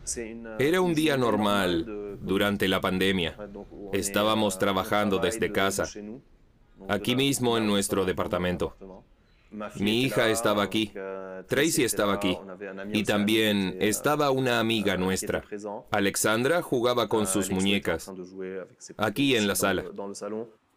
Era un día normal durante la pandemia. Estábamos trabajando desde casa, aquí mismo en nuestro departamento. Mi hija estaba aquí, Tracy estaba aquí, y también estaba una amiga nuestra. Alexandra jugaba con sus muñecas, aquí en la sala.